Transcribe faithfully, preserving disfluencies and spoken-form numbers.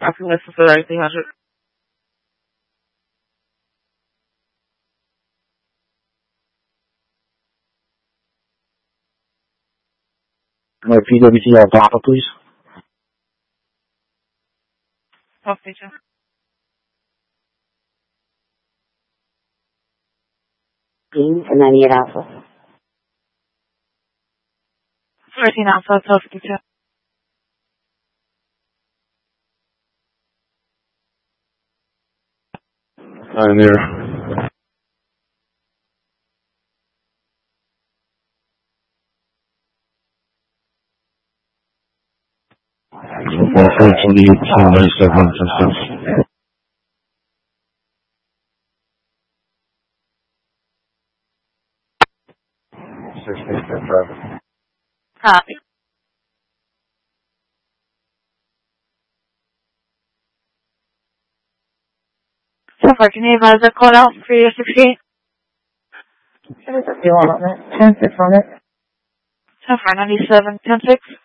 Traffic license at eighteen hundred. My P W T L Papa, please. Twelve feature. Dean and ninety-eight Alpha. Thirteen Alpha, twelve feature. Pioneer. four four twenty-eight, seven ninety-seven, ten six. sixteen, ten traffic. Copy. So far, can you advise that call out for your sixty-eight? You want on it? ten six on it. So far, ninety-seven, ten six.